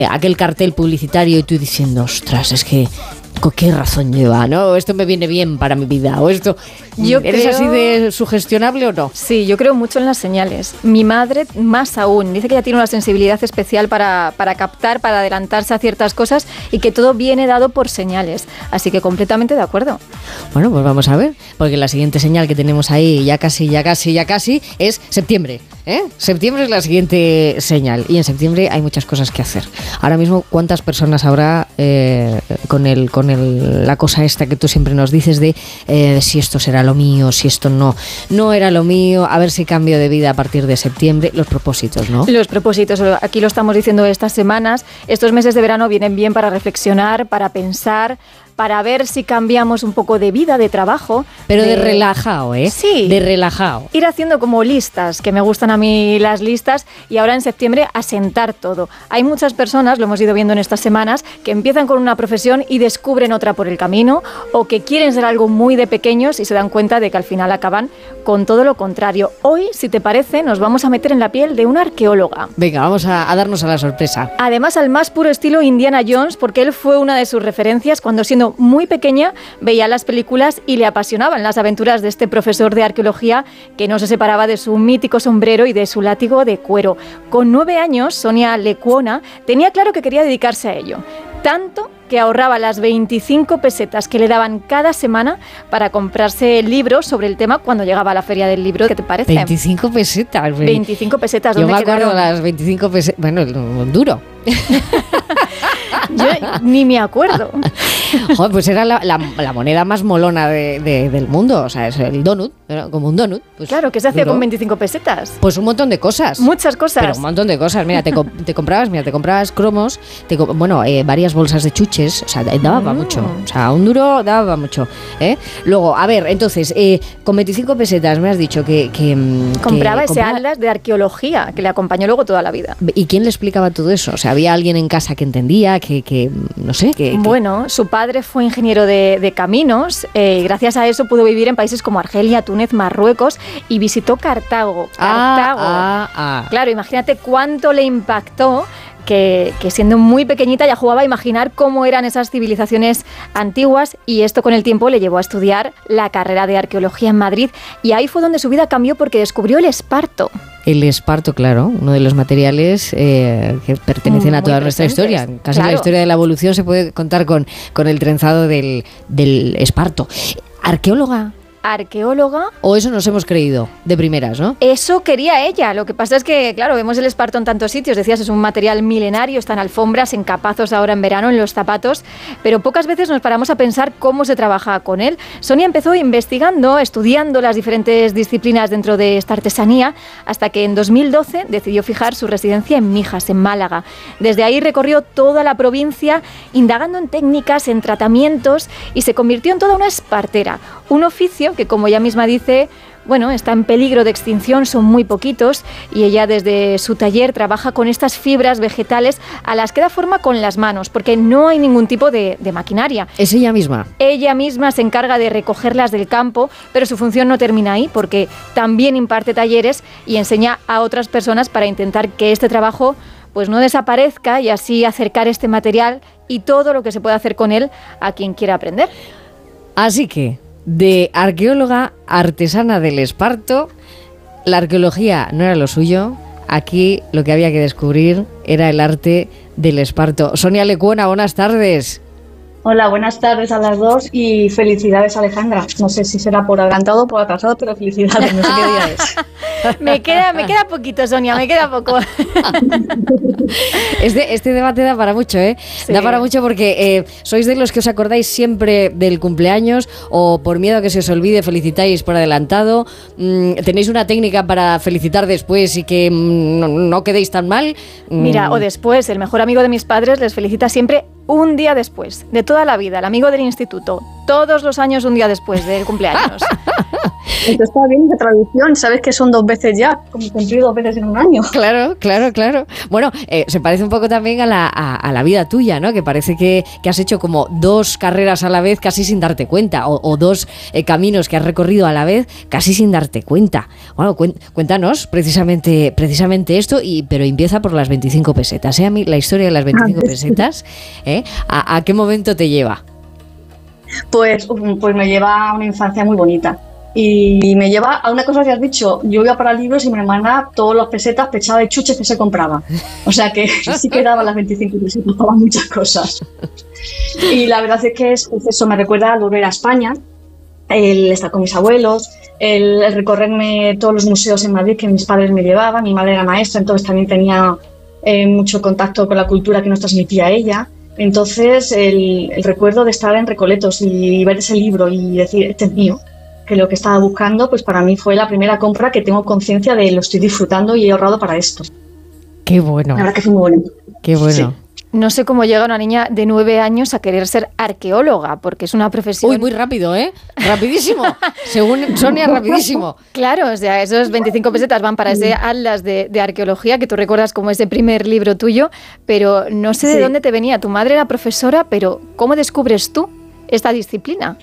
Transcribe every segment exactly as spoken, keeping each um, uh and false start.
aquel cartel publicitario y tú diciendo, ostras, es que qué razón lleva, ¿no? Esto me viene bien para mi vida, o esto... Yo ¿Eres creo... así de sugestionable o no? Sí, yo creo mucho en las señales. Mi madre más aún, dice que ella tiene una sensibilidad especial para, para captar, para adelantarse a ciertas cosas y que todo viene dado por señales. Así que completamente de acuerdo. Bueno, pues vamos a ver, porque la siguiente señal que tenemos ahí, ya casi, ya casi, ya casi, es septiembre, ¿eh? Septiembre es la siguiente señal y en septiembre hay muchas cosas que hacer. Ahora mismo, ¿cuántas personas habrá eh, con el con el, la cosa esta que tú siempre nos dices de eh, si esto será lo mío, si esto no, no era lo mío, a ver si cambio de vida a partir de septiembre, los propósitos, ¿no? Los propósitos, aquí lo estamos diciendo estas semanas, estos meses de verano vienen bien para reflexionar, para pensar, para ver si cambiamos un poco de vida, de trabajo. Pero de, de relajado, ¿eh? Sí. De relajado. Ir haciendo como listas, que me gustan a mí las listas, y ahora en septiembre asentar todo. Hay muchas personas, lo hemos ido viendo en estas semanas, que empiezan con una profesión y descubren otra por el camino, o que quieren ser algo muy de pequeños y se dan cuenta de que al final acaban con todo lo contrario. Hoy, si te parece, nos vamos a meter en la piel de una arqueóloga. Venga, vamos a, a darnos a la sorpresa. Además, al más puro estilo Indiana Jones, porque él fue una de sus referencias cuando siendo muy pequeña veía las películas y le apasionaban las aventuras de este profesor de arqueología que no se separaba de su mítico sombrero y de su látigo de cuero. Con nueve años, Sonia Lecuona tenía claro que quería dedicarse a ello. Tanto que ahorraba las veinticinco pesetas que le daban cada semana para comprarse libros sobre el tema cuando llegaba a la feria del libro. ¿Qué te parece? veinticinco pesetas. veinticinco pesetas. Yo ¿dónde me acuerdo quedaron? las veinticinco pesetas. Bueno, el duro. Yo ni me acuerdo. Joder, pues era la, la, la moneda más molona de, de, del mundo. O sea, es el donut, como un donut. Pues claro, ¿qué se hacía duro. con veinticinco pesetas? Pues un montón de cosas. Muchas cosas. Pero un montón de cosas. Mira, te, te comprabas, mira, te comprabas cromos, te, bueno, eh, varias bolsas de chuches. O sea, daba Mm. mucho. O sea, un duro daba mucho. ¿eh? Luego, a ver, entonces, eh, con veinticinco pesetas me has dicho que... que compraba que ese compraba... atlas de arqueología que le acompañó luego toda la vida. ¿Y quién le explicaba todo eso? O sea, ¿había alguien en casa que entendía? Que, que no sé, que... Bueno, su padre fue ingeniero de, de caminos eh, y gracias a eso pudo vivir en países como Argelia, Túnez, Marruecos y visitó Cartago. Cartago. Ah, ah, ah. Claro, imagínate cuánto le impactó que, que siendo muy pequeñita ya jugaba a imaginar cómo eran esas civilizaciones antiguas y esto con el tiempo le llevó a estudiar la carrera de arqueología en Madrid y ahí fue donde su vida cambió porque descubrió el esparto. El esparto, claro, uno de los materiales eh, que pertenecen Muy a toda nuestra historia. Casi claro. La historia de la evolución se puede contar con, con el trenzado del, del esparto. ¿Arqueóloga? Arqueóloga. O eso nos hemos creído de primeras, ¿no? Eso quería ella. Lo que pasa es que, claro, vemos el esparto en tantos sitios. Decías, es un material milenario, está en alfombras, en capazos ahora en verano, en los zapatos, pero pocas veces nos paramos a pensar cómo se trabaja con él. Sonia empezó investigando, estudiando las diferentes disciplinas dentro de esta artesanía, hasta que en dos mil doce decidió fijar su residencia en Mijas, en Málaga. Desde ahí recorrió toda la provincia, indagando en técnicas, en tratamientos, y se convirtió en toda una espartera, un oficio que, como ella misma dice, bueno, está en peligro de extinción, son muy poquitos, y ella desde su taller trabaja con estas fibras vegetales a las que da forma con las manos, porque no hay ningún tipo de, de maquinaria. ¿Es ella misma? Ella misma se encarga de recogerlas del campo, pero su función no termina ahí, porque también imparte talleres y enseña a otras personas para intentar que este trabajo pues no desaparezca y así acercar este material y todo lo que se puede hacer con él a quien quiera aprender. Así que de arqueóloga artesana del esparto, la arqueología no era lo suyo. Aquí lo que había que descubrir era el arte del esparto. Sonia Lecuona, buenas tardes. Hola, buenas tardes a las dos y felicidades, Alejandra. No sé si será por adelantado o por atrasado, pero felicidades, no sé qué día es. me, queda, me queda poquito, Sonia, me queda poco. Este, este debate da para mucho, ¿eh? Sí. Da para mucho porque eh, sois de los que os acordáis siempre del cumpleaños o por miedo a que se os olvide felicitáis por adelantado. Mm, ¿Tenéis una técnica para felicitar después y que mm, no, no quedéis tan mal? Mm. Mira, o después, el mejor amigo de mis padres les felicita siempre un día después, de toda la vida, el amigo del instituto, todos los años un día después del cumpleaños. Eso está bien de tradición, sabes que son dos veces ya, como cumplir dos veces en un año. Claro, claro, claro. Bueno, eh, se parece un poco también a la, a, a la vida tuya, ¿no? Que parece que, que has hecho como dos carreras a la vez casi sin darte cuenta, o, o dos eh, caminos que has recorrido a la vez casi sin darte cuenta. Bueno, cuéntanos precisamente, precisamente esto, y pero empieza por las veinticinco pesetas, ¿eh? A mí la historia de las veinticinco pesetas, ¿eh? ¿A, a qué momento te lleva? Pues, pues me lleva a una infancia muy bonita. Y me lleva a una cosa que has dicho, yo iba para libros y mi hermana todas las pesetas pechaba de chuches que se compraba. O sea que sí que daban las veinticinco pesetas para muchas cosas. Y la verdad es que es, eso me recuerda al volver a España, el estar con mis abuelos, el, el recorrerme todos los museos en Madrid que mis padres me llevaban. Mi madre era maestra, entonces también tenía eh, mucho contacto con la cultura que nos transmitía ella. Entonces el, el recuerdo de estar en Recoletos y ver ese libro y decir, este es mío, que lo que estaba buscando, pues para mí fue la primera compra que tengo conciencia de lo estoy disfrutando y he ahorrado para esto. Qué bueno. La verdad que fue muy bonito. Qué bueno. Sí. No sé cómo llega una niña de nueve años a querer ser arqueóloga, porque es una profesión... Uy, muy rápido, ¿eh? Rapidísimo. Según Sonia, rapidísimo. Claro, o sea, esos veinticinco pesetas van para ese atlas de, de arqueología que tú recuerdas como ese primer libro tuyo, pero no sé de sí. dónde te venía. Tu madre era profesora, pero ¿cómo descubres tú esta disciplina?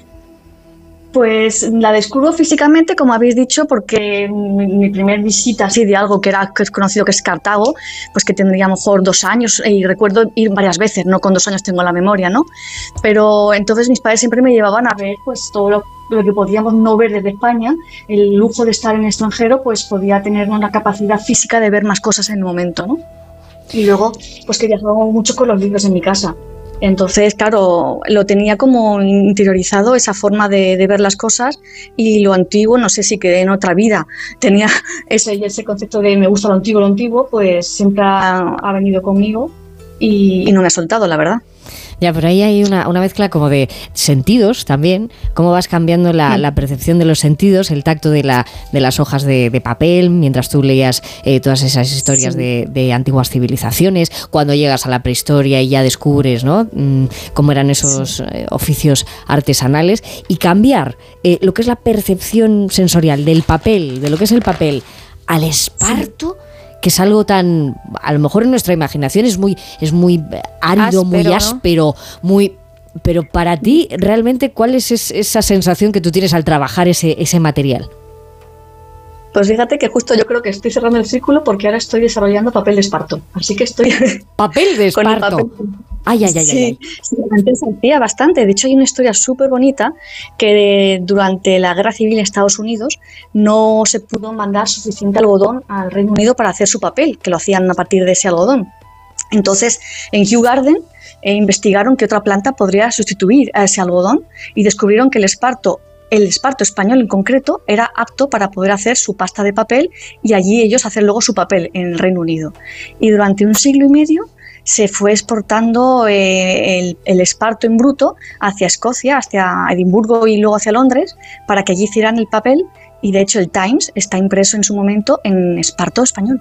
Pues la descubro físicamente, como habéis dicho, porque mi, mi primer visita así de algo que era que es conocido que es Cartago, pues que tendría a lo mejor dos años, y recuerdo ir varias veces, no con dos años tengo la memoria, ¿no? Pero entonces mis padres siempre me llevaban a ver pues todo lo, lo que podíamos no ver desde España. El lujo de estar en el extranjero pues podía tener una capacidad física de ver más cosas en el momento, ¿no? Y luego pues que viajaba mucho con los libros en mi casa. Entonces, claro, lo tenía como interiorizado, esa forma de, de ver las cosas, y lo antiguo, no sé si que en otra vida tenía ese, ese concepto de me gusta lo antiguo, lo antiguo, pues siempre ha, ha venido conmigo y, y no me ha soltado, la verdad. Ya, pero ahí hay una, una mezcla como de sentidos también, cómo vas cambiando la, sí. la percepción de los sentidos, el tacto de, la, de las hojas de, de papel, mientras tú leías eh, todas esas historias sí. de, de antiguas civilizaciones, cuando llegas a la prehistoria y ya descubres, ¿no?, mm, cómo eran esos sí. eh, oficios artesanales, y cambiar eh, lo que es la percepción sensorial del papel, de lo que es el papel, al esparto, sí. que es algo tan, a lo mejor en nuestra imaginación es muy, es muy árido, áspero, muy áspero, ¿no? muy, pero para ti realmente, ¿cuál es esa sensación que tú tienes al trabajar ese, ese material? Pues fíjate que justo yo creo que estoy cerrando el círculo porque ahora estoy desarrollando papel de esparto, así que estoy... ¿Papel de esparto? Papel. Ay, ay, ay, sí, ay. Sí, antes se hacía bastante. De hecho, hay una historia súper bonita que durante la Guerra Civil en Estados Unidos no se pudo mandar suficiente algodón al Reino Unido para hacer su papel, que lo hacían a partir de ese algodón. Entonces, en Kew Garden eh, investigaron qué otra planta podría sustituir a ese algodón y descubrieron que el esparto, el esparto español en concreto, era apto para poder hacer su pasta de papel y allí ellos hacer luego su papel en el Reino Unido. Y durante un siglo y medio se fue exportando eh, el, el esparto en bruto hacia Escocia, hacia Edimburgo y luego hacia Londres, para que allí hicieran el papel, y de hecho el Times está impreso en su momento en esparto español.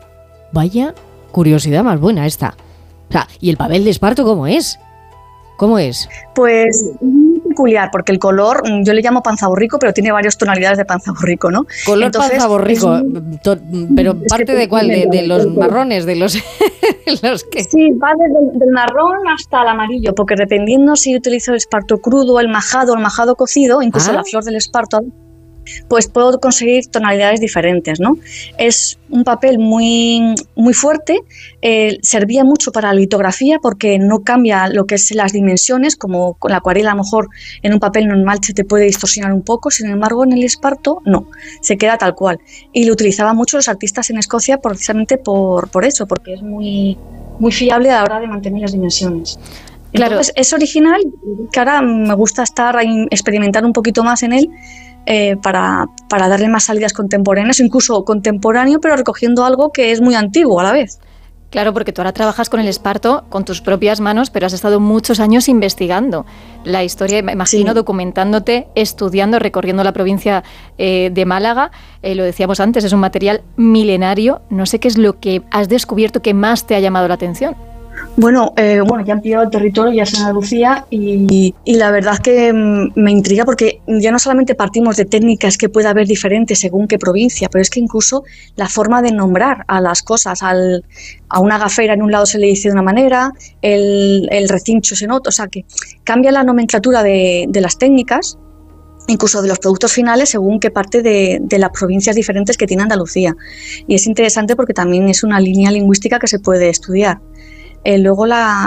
Vaya curiosidad más buena esta. O sea, ¿y el papel de esparto cómo es? ¿Cómo es? Pues muy peculiar, porque el color, yo le llamo panza borrico, pero tiene varias tonalidades de panza borrico, ¿no? Color Entonces, panza borrico, es, to, pero ¿parte de cuál? ¿De, de los marrones? ¿De los, los que? Sí, va desde del marrón hasta el amarillo, porque dependiendo si utilizo el esparto crudo, el majado o el majado cocido, incluso ah. la flor del esparto, pues puedo conseguir tonalidades diferentes, ¿no? Es un papel muy, muy fuerte, eh, servía mucho para la litografía porque no cambia lo que es las dimensiones, como con la acuarela a lo mejor en un papel normal se te puede distorsionar un poco, sin embargo en el esparto no, se queda tal cual. Y lo utilizaban mucho los artistas en Escocia precisamente por, por eso, porque es muy, muy fiable a la hora de mantener las dimensiones. Claro. Entonces es original, que ahora me gusta estar experimentar un poquito más en él, Eh, para, para darle más salidas contemporáneas, incluso contemporáneo, pero recogiendo algo que es muy antiguo a la vez. Claro, porque tú ahora trabajas con el esparto con tus propias manos, pero has estado muchos años investigando la historia, me imagino, sí. documentándote, estudiando, recorriendo la provincia eh, de Málaga. Eh, lo decíamos antes, es un material milenario. No sé qué es lo que has descubierto que más te ha llamado la atención. Bueno, eh, bueno, ya han pillado el territorio, ya es en Andalucía y, y la verdad es que me intriga porque ya no solamente partimos de técnicas que pueda haber diferentes según qué provincia, pero es que incluso la forma de nombrar a las cosas, al, a una gafera en un lado se le dice de una manera, el, el recincho se nota, o sea que cambia la nomenclatura de, de las técnicas, incluso de los productos finales según qué parte de, de las provincias diferentes que tiene Andalucía. Y es interesante porque también es una línea lingüística que se puede estudiar. Eh, luego la,